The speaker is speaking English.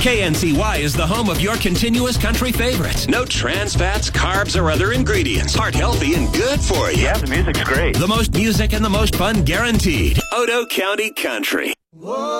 KNCY is the home of your continuous country favorites. No trans fats, carbs, or other ingredients. Heart healthy and good for you. Yeah, the music's great. The most music and the most fun guaranteed. Odo County Country. Whoa.